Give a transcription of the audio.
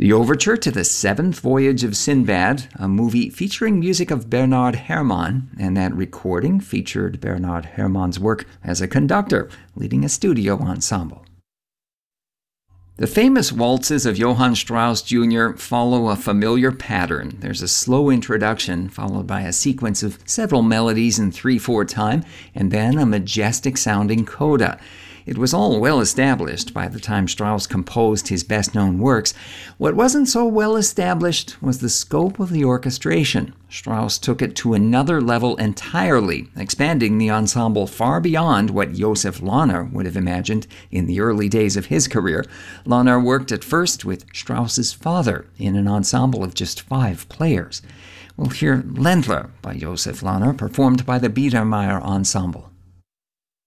The overture to The Seventh Voyage of Sinbad, a movie featuring music of Bernard Herrmann, and that recording featured Bernard Herrmann's work as a conductor, leading a studio ensemble. The famous waltzes of Johann Strauss Jr. follow a familiar pattern. There's a slow introduction, followed by a sequence of several melodies in 3/4 time, and then a majestic-sounding coda. It was all well established by the time Strauss composed his best-known works. What wasn't so well established was the scope of the orchestration. Strauss took it to another level entirely, expanding the ensemble far beyond what Joseph Lahner would have imagined in the early days of his career. Lahner worked at first with Strauss's father in an ensemble of just 5 players. We'll hear Ländler by Joseph Lahner, performed by the Biedermeier Ensemble.